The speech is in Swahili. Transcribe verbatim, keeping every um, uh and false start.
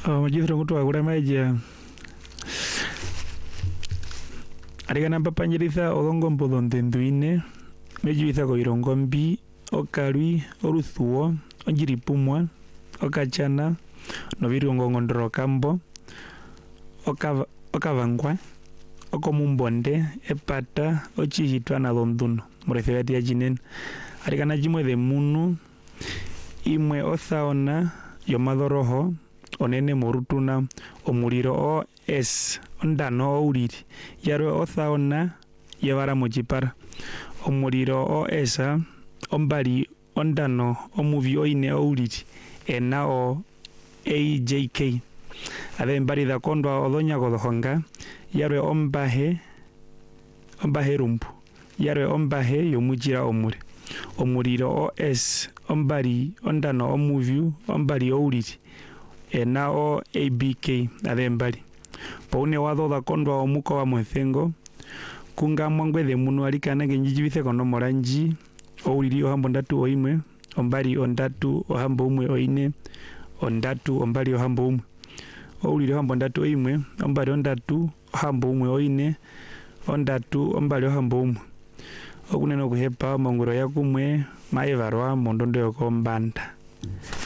Majithira ngutu agura maija arigana papanyiritha odongo mpotho nthenduine mejuitha ko irongo mbi okarwi oruthuo onjiripumwa okachana novirongo ngondoro kambo okava okavangwa okomumbonde epata ochihitwa na thonduno murethebati ya jinen arigana jimwe de munu imwe othaona yomathoroho onene morutuna omuriro o es ondano ouriri yarwe othaona yevara mochipara omuriro o esa ombali ondano omuvi oine ouriri ena o A J K ave mbari da kondwa odhonya godhonga yarwe ombahe ombahe rumbu yarwe ombahe yomujira omure omuriro o es ombali ondano omuvi ombali ouriri ena o A B K ave mbali paune wadhoda kondwa omuko wa mwenzengo kunga mwangwe de munu alikana genjijibithe kono moranji ouriri ohambo ndatu oimwe ombali ondatu ohambo umwe oine ondatu ombali ohambo umwe ouliri ohambo ndatu oimwe ombali ondatu ohambo umwe oine ondatu ombali ohambo umwe okunena okuhepa omonguro yakumwe maevarwa mondondo yokombanda